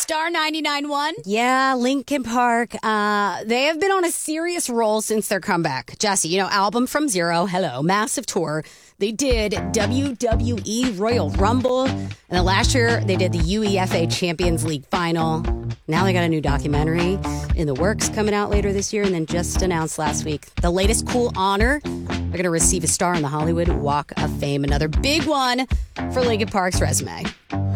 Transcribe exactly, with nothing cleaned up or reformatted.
Star ninety-nine point one. Yeah, Linkin Park. Uh, they have been on a serious roll since their comeback. Jesse, you know, album from zero. Hello, massive tour. They did W W E Royal Rumble. And then last year, they did the U E F A Champions League final. Now they got a new documentary in the works coming out later this year. And then just announced last week, the latest cool honor. They're going to receive a star on the Hollywood Walk of Fame. Another big one for Linkin Park's resume.